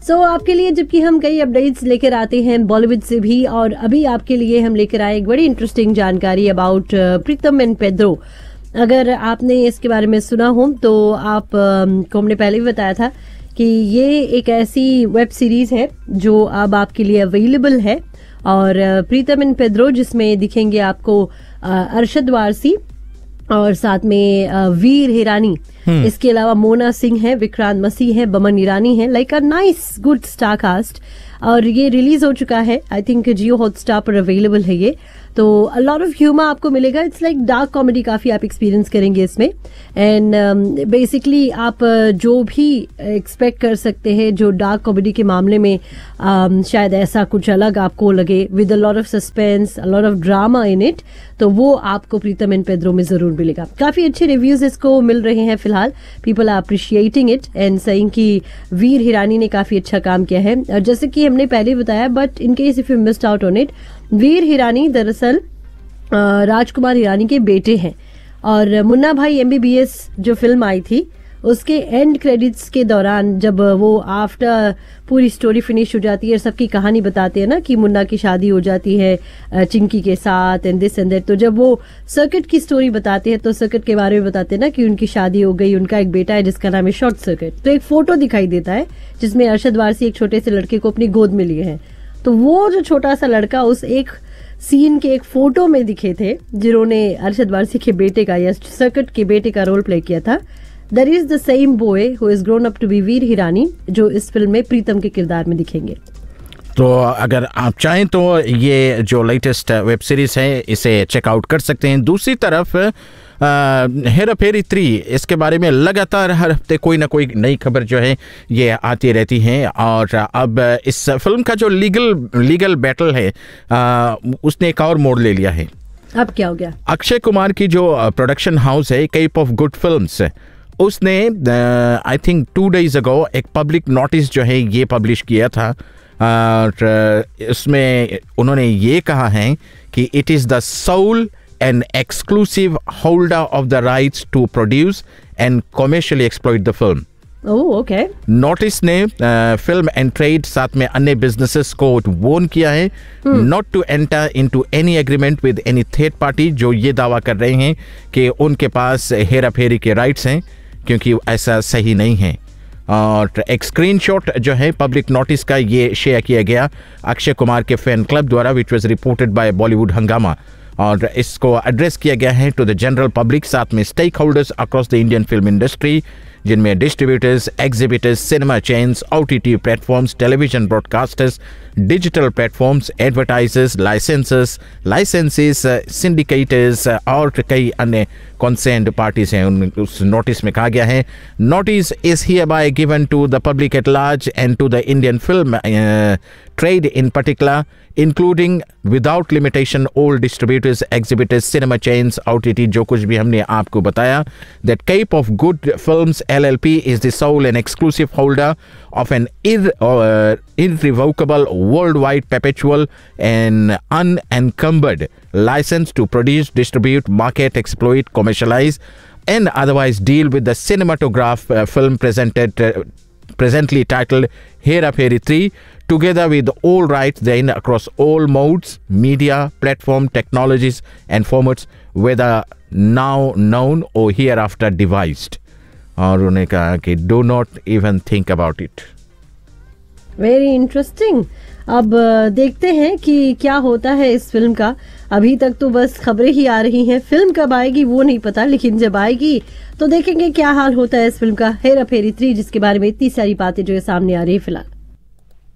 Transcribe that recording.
आपके लिए जबकि हम कई अपडेट्स लेकर आते हैं बॉलीवुड से भी, और अभी आपके लिए हम लेकर आए एक बड़ी इंटरेस्टिंग जानकारी अबाउट प्रीतम एंड पेद्रो। अगर आपने इसके बारे में सुना हो तो आप को हमने पहले भी बताया था कि ये एक ऐसी वेब सीरीज है जो अब आपके लिए अवेलेबल है, और प्रीतम एंड पेद्रो जिसमें दिखेंगे आपको अरशद वारसी और साथ में वीर हिरानी, इसके अलावा मोना सिंह है, विक्रांत मसीह है, बमन ईरानी है, like a nice good star cast. और ये रिलीज हो चुका है, आई थिंक जियो हॉटस्टार पर अवेलेबल है ये। तो अ लॉट ऑफ ह्यूमर आपको मिलेगा, इट्स लाइक डार्क कॉमेडी काफी आप एक्सपीरियंस करेंगे इसमें। एंड बेसिकली आप जो भी एक्सपेक्ट कर सकते हैं जो डार्क कॉमेडी के मामले में शायद ऐसा कुछ अलग आपको लगे, with a lot of suspense, a lot of drama in it, तो वो आपको प्रीतम एंड पेद्रो में जरूर मिलेगा। काफी अच्छे रिव्यूज इसको मिल रहे हैं फिलहाल, people are appreciating it and saying कि वीर हिरानी ने काफी अच्छा काम किया है। और जैसे कि हमने पहले बताया, but in case if you missed out on it, वीर हिरानी दरअसल राजकुमार हिरानी के बेटे हैं। और मुन्ना भाई MBBS जो फिल्म आई थी उसके एंड क्रेडिट्स के दौरान जब वो आफ्टर पूरी स्टोरी फिनिश हो जाती है, सबकी कहानी बताते हैं ना कि मुन्ना की शादी हो जाती है चिंकी के साथ एंड दिस एंड दैट, तो जब वो सर्किट की स्टोरी बताते हैं तो सर्किट के बारे में बताते हैं ना कि उनकी शादी हो गई, उनका एक बेटा है जिसका नाम है शॉर्ट सर्किट। तो एक फोटो दिखाई देता है जिसमें अरशद वारसी एक छोटे से लड़के को अपनी गोद में लिए हैं। तो वो जो छोटा सा लड़का उस एक सीन के एक फोटो में दिखे थे जिन्होंने अरशद वारसी के बेटे का या सर्किट के बेटे का रोल प्ले किया था, that is the same boy who is grown up to be वीर हिरानी, जो इस फिल्म में प्रीतम के किरदार में दिखेंगे। तो अगर आप चाहें तो ये जो लेटेस्ट वेब सीरीज है इसे चेकआउट कर सकते हैं। दूसरी तरफ हेरा फेरी 3, इसके बारे में लगातार हर हफ्ते कोई ना कोई नई खबर जो है ये आती रहती है, और अब इस फिल्म का जो लीगल बैटल है उसने एक और मोड़ ले लिया है। अब क्या हो गया? अक्षय कुमार की जो प्रोडक्शन हाउस है केप ऑफ गुड फिल्म्स, उसने आई थिंक 2 days अगो एक पब्लिक नोटिस जो है ये पब्लिश किया था, और उसमें उन्होंने ये कहा है कि it is the soul and exclusive holder of the rights to produce and commercially exploit the film. Okay. Notice ने फिल्म एंड ट्रेड साथ में अन्य बिजनेसेस को वॉर्न किया है not to enter into any agreement with any third party जो ये दावा कर रहे हैं कि उनके पास हेरा फेरी के राइट्स हैं, क्योंकि ऐसा सही नहीं है। और एक स्क्रीनशॉट जो है पब्लिक नोटिस का ये शेयर किया गया अक्षय कुमार के फैन क्लब द्वारा, which was reported by Bollywood हंगामा, और इसको एड्रेस किया गया है टू द जनरल पब्लिक, साथ में stake holders across the Indian film industry, जिनमें distributors, exhibitors, cinema chains, OTT platforms, television broadcasters, digital platforms, advertisers, licences, syndicators और कई अन्य कंसर्न्ड पार्टीज हैं। उस नोटिस में कहा गया है, notice is हियरबाय given to the public at large and to the Indian film trade in particular, including without limitation all distributors, exhibitors, cinema chains, OTT, जो कुछ भी हमने आपको बताया, that cap of good films LLP is the sole and exclusive holder of an irrevocable, worldwide, perpetual and unencumbered license to produce, distribute, market, exploit, commercialize and otherwise deal with the cinematograph film presently titled Hera Fairy 3, together with all rights therein across all modes, media, platform, technologies and formats, whether now known or hereafter devised. और उन्होंने कहा कि do not even think about it. Very interesting. अब देखते हैं कि क्या होता है इस फिल्म का। अभी तक तो बस खबरें ही आ रही हैं, फिल्म कब आएगी वो नहीं पता, लेकिन जब आएगी तो देखेंगे क्या हाल होता है इस फिल्म का, हेरा फेरी 3, जिसके बारे में इतनी सारी बातें जो है सामने आ रही है फिलहाल।